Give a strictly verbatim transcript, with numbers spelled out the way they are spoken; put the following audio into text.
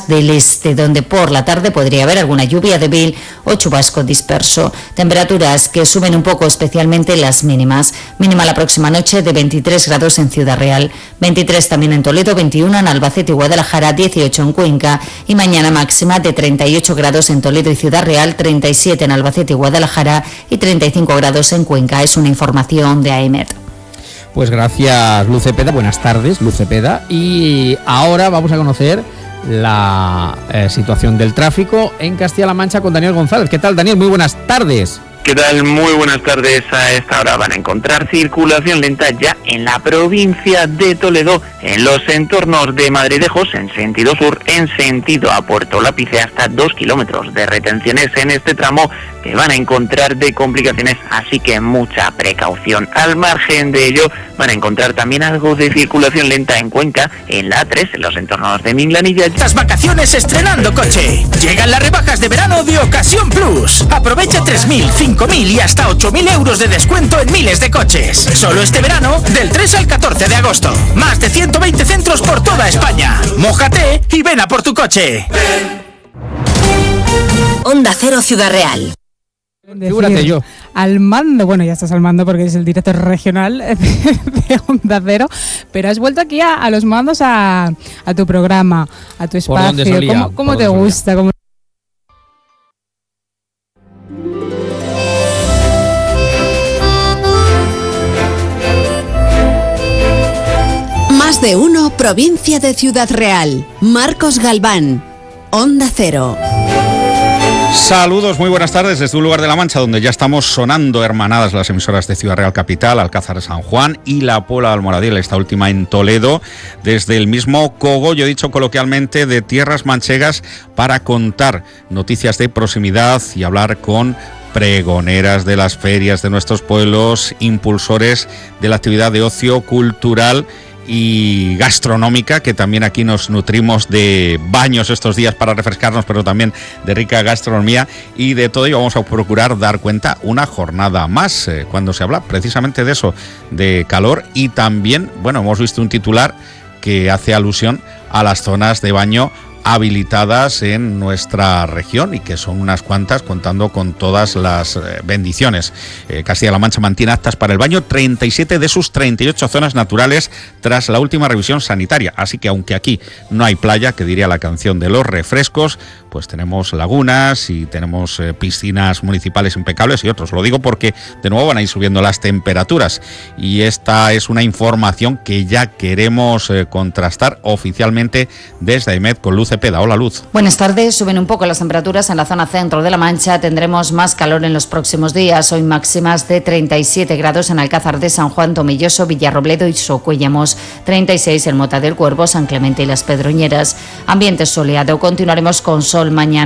zonas del este, donde por la tarde podría haber alguna lluvia débil o chubasco disperso. Temperaturas que suben un poco, especialmente las mínimas. Mínima la próxima noche de veintitrés grados en Ciudad Real, veintitrés también en Toledo, veintiuno en Albacete y Guadalajara, dieciocho en Cuenca, y mañana máxima de treinta y ocho grados en Toledo y Ciudad Real, treinta y siete en Albacete y Guadalajara y treinta y cinco grados en Cuenca. Es una información de AEMET. Pues gracias, Luz Cepeda. Buenas tardes, Luz Cepeda. Y ahora vamos a conocer la eh, situación del tráfico en Castilla-La Mancha con Daniel González. ¿Qué tal, Daniel? Muy buenas tardes. ¿Qué tal? Muy buenas tardes. A esta hora van a encontrar circulación lenta ya en la provincia de Toledo, en los entornos de Madridejos, en sentido sur, en sentido a Puerto Lápice, hasta dos kilómetros de retenciones en este tramo que van a encontrar de complicaciones, así que mucha precaución. Al margen de ello, van a encontrar también algo de circulación lenta en Cuenca, en la A tres, en los entornos de Minglanilla. Las vacaciones estrenando coche. Llegan las rebajas de verano de Ocasión Plus. Aprovecha tres mil, cinco mil y hasta ocho mil euros de descuento en miles de coches. Solo este verano, del tres al catorce de agosto. Más de ciento veinte centros por toda España. Mójate y ven a por tu coche. Onda Cero Ciudad Real. Figúrate yo. Al mando, bueno, ya estás al mando porque eres el director regional de Onda Cero, pero has vuelto aquí a, a los mandos a, a tu programa, a tu espacio. Solía, ¿Cómo, cómo te gusta? ¿Cómo... Más de uno, provincia de Ciudad Real. Marcos Galván, Onda Cero. Saludos, muy buenas tardes desde un lugar de La Mancha donde ya estamos sonando hermanadas las emisoras de Ciudad Real Capital, Alcázar de San Juan y La Puebla de Almoradí, esta última en Toledo, desde el mismo cogollo, dicho coloquialmente, de tierras manchegas, para contar noticias de proximidad y hablar con pregoneras de las ferias de nuestros pueblos, impulsores de la actividad de ocio cultural y gastronómica, que también aquí nos nutrimos de baños estos días para refrescarnos, pero también de rica gastronomía, y de todo ello vamos a procurar dar cuenta una jornada más, eh, cuando se habla precisamente de eso, de calor, y también, bueno, hemos visto un titular que hace alusión a las zonas de baño habilitadas en nuestra región, y que son unas cuantas, contando con todas las eh, bendiciones. Eh, Castilla-La Mancha mantiene aptas para el baño treinta y siete de sus treinta y ocho zonas naturales tras la última revisión sanitaria, así que aunque aquí no hay playa, que diría la canción de los refrescos, pues tenemos lagunas y tenemos eh, piscinas municipales impecables y otros. Lo digo porque de nuevo van a ir subiendo las temperaturas, y esta es una información que ya queremos eh, contrastar oficialmente desde AEMET con Luz Cepeda. Hola, Luz. Buenas tardes. Suben un poco las temperaturas en la zona centro de La Mancha. Tendremos más calor en los próximos días. Hoy máximas de treinta y siete grados en Alcázar de San Juan, Tomelloso, Villarrobledo y Socuellamos, treinta y seis en Mota del Cuervo, San Clemente y Las Pedroñeras. Ambiente soleado. Continuaremos con sol mañana.